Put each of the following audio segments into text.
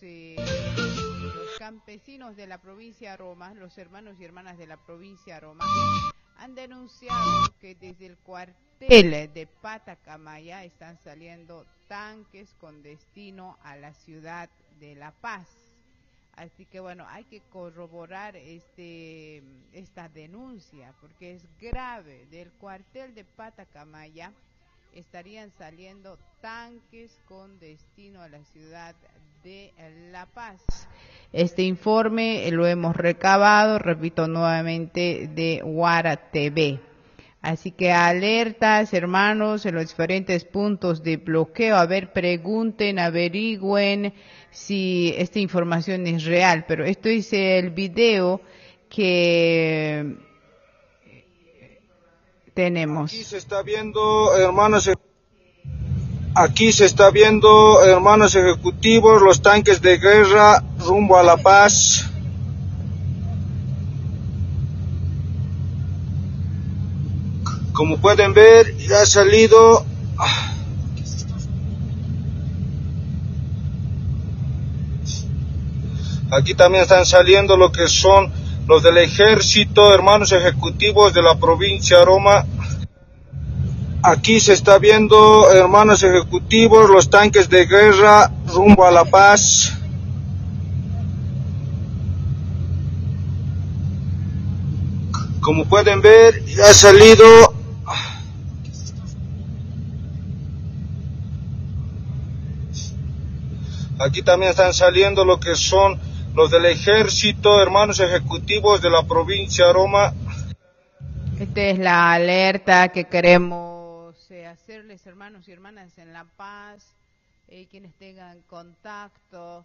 Los campesinos de la provincia de Roma, los hermanos y hermanas de la provincia de Roma, han denunciado que desde el cuartel de Patacamaya están saliendo tanques con destino a la ciudad de La Paz. Así que bueno, hay que corroborar esta denuncia porque es grave. Del cuartel de Patacamaya estarían saliendo tanques con destino a la ciudad de La Paz. Este informe lo hemos recabado, repito nuevamente, de Guara TV. Así que alertas, hermanos, en los diferentes puntos de bloqueo. A ver, pregunten, averigüen si esta información es real. Pero esto es el video que tenemos. Aquí se está viendo, hermanos ejecutivos, los tanques de guerra rumbo a La Paz. Como pueden ver, ya ha salido. Aquí también están saliendo lo que son los del ejército, hermanos ejecutivos de la provincia de Roma. Aquí se está viendo, hermanos ejecutivos, los tanques de guerra rumbo a La Paz. Como pueden ver, ya ha salido. Aquí también están saliendo lo que son los del ejército, hermanos ejecutivos de la provincia de Roma. Esta es la alerta que queremos hacerles, hermanos y hermanas en La Paz, quienes tengan contacto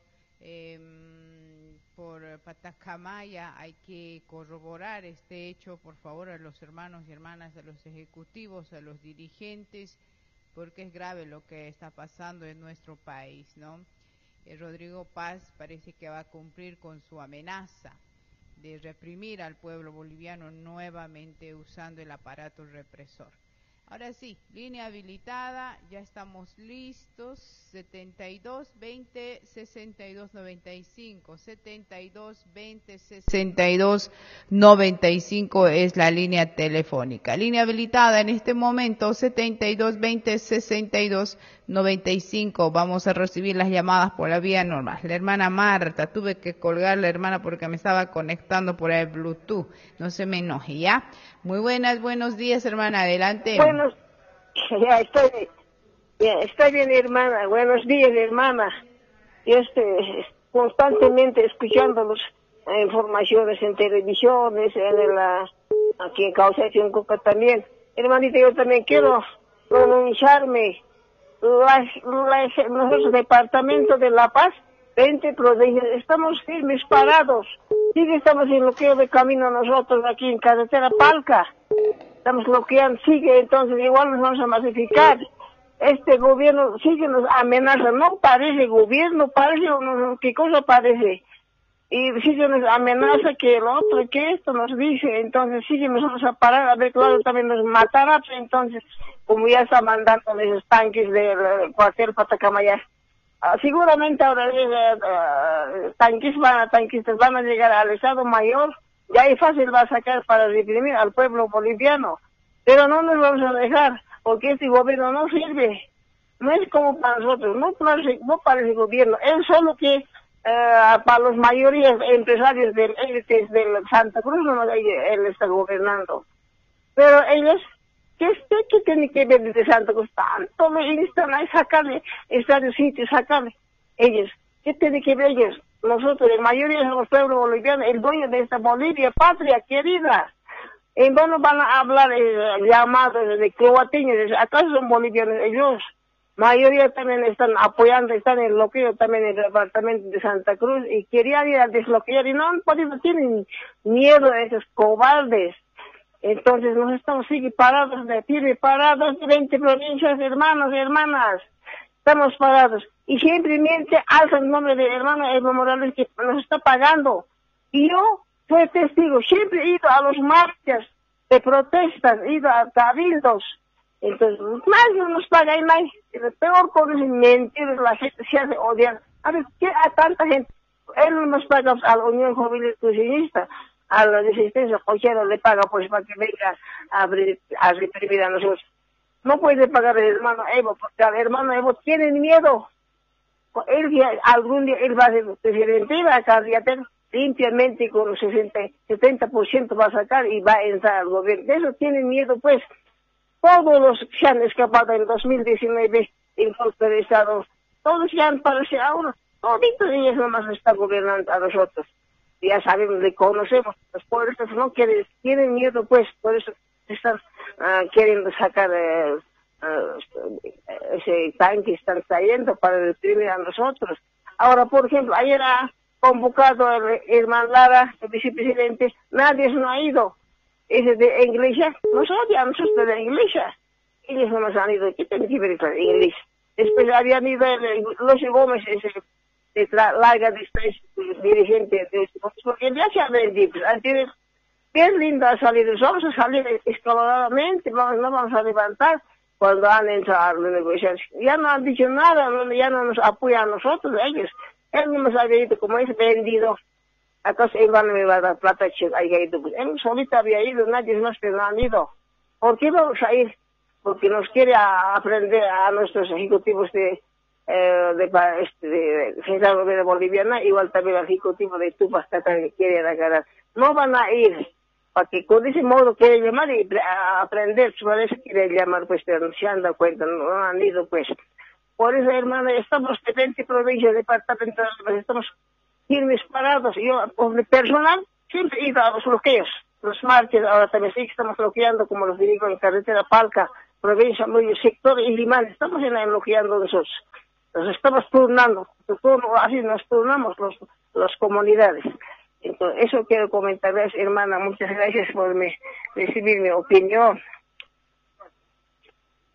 por Patacamaya. Hay que corroborar este hecho, por favor, a los hermanos y hermanas, a los ejecutivos, a los dirigentes, porque es grave lo que está pasando en nuestro país, ¿no? Rodrigo Paz parece que va a cumplir con su amenaza de reprimir al pueblo boliviano nuevamente usando el aparato represor. Ahora sí, línea habilitada, ya estamos listos. 72 20 62 95, 72 20 62 95 es la línea telefónica. Línea habilitada en este momento, 72 20 62 95. Vamos a recibir las llamadas por la vía normal. La hermana Marta, tuve que colgar la hermana porque me estaba conectando por el Bluetooth. No se me enoje, ¿ya? Muy buenos días, hermana, adelante. Buenos, ya estoy bien, hermana. Buenos días, hermana. Yo estoy constantemente escuchando las informaciones en televisiones, aquí en Caucecho, en Coca también. Hermanita, yo también quiero pronunciarme. Nosotros, departamento de La Paz, 20 provincias, estamos firmes, parados. Sí, estamos en bloqueo de camino nosotros aquí en carretera Palca. Estamos bloqueando, sigue, entonces igual nos vamos a masificar. Este gobierno sigue nos amenaza, no parece gobierno, parece, ¿qué cosa parece? Y sigue nos amenaza que el otro, que esto nos dice, entonces sigue nos vamos a parar, a ver, claro, también nos matará, entonces, como ya está mandando esos tanques del cuartel Patacamaya. Seguramente ahora tanquistas van a llegar al Estado Mayor, ya es fácil va a sacar para reprimir al pueblo boliviano, pero no nos vamos a dejar, porque este gobierno no sirve, no es como para nosotros, no parece gobierno, es solo que para los mayorías empresarios del Santa Cruz no él está gobernando, pero ellos, ¿qué tiene que ver desde Santa Cruz? Tanto le instan a sacarle, estadio sitio, sacarle. Ellos, ¿qué tiene que ver ellos? Nosotros, la mayoría de los pueblos bolivianos, el dueño de esta Bolivia, patria querida. En vano van a hablar llamados de croateños, ¿acaso son bolivianos ellos? Mayoría también están apoyando, están en bloqueo también en el departamento de Santa Cruz y querían ir a desbloquear y no han podido, tienen miedo a esos cobardes. Entonces nos estamos parados de firme, parados de 20 provincias, hermanos y hermanas. Estamos parados. Y simplemente alza el nombre del hermano Evo Morales que nos está pagando. Y yo fui testigo, siempre he ido a los marchas de protestas, he ido a cabildos. Entonces, nadie nos paga y nadie. Lo peor con es mentir, la gente se hace odiar A ver, ¿qué a tanta gente? Él no nos paga a la Unión Juvenil Cocinista, a la Resistencia Cochera le paga pues para que venga a reprimir a nosotros. No puede pagar el hermano Evo, porque al hermano Evo tienen miedo. Él algún día él va a ser presidente y va a candidatar limpiamente con los 70% va a sacar y va a entrar al gobierno. De eso tienen miedo, pues. Todos los que se han escapado en 2019 en golpe de Estado, todos se han parecido ahora. Toditos ellos nomás están gobernando a nosotros. Ya sabemos, le conocemos. Los pobres no quieren, tienen miedo, pues. Por eso están queriendo sacar ese tanque, están trayendo para reprimir a nosotros. Ahora, por ejemplo, ayer ha convocado el hermano Lara, el vicepresidente, nadie no ha ido. Ese de iglesia, nos odian nosotros de la iglesia. Ellos no nos han ido, ¿qué tiene que ver con la iglesia? Después habían ido los Gómez, ese de larga distancia, dirigente, porque ya se ha vendido. Bien lindo ha salido, vamos a salir escalonadamente, no vamos a levantar cuando han entrado a la negociación. Ya no han dicho nada, ya no nos apoyan a nosotros, ellos. Él no nos había ido, como es vendido. ¿Acaso él me va a dar plata? Haya ido. Él solito había ido, nadie más que no han ido. ¿Por qué vamos a ir? Porque nos quiere aprender a nuestros ejecutivos de Central Gobierno Boliviana, igual también al ejecutivo de Tupacata que quieren agarrar. No van a ir, porque con ese modo quieren llamar y aprender, por eso quieren llamar, pues, pero no se han dado cuenta, no han ido, pues. Por eso, hermano, estamos 70 provincias, departamentos, estamos firmes parados. Yo, como personal, siempre he ido a los bloqueos, los marches, ahora también sí que estamos bloqueando, como los digo, en carretera Palca, provincia, muy sector y Limán, estamos bloqueando nosotros. Nos estamos turnando, así nos turnamos las comunidades. Entonces, eso quiero comentarles, hermana, muchas gracias por recibir mi opinión.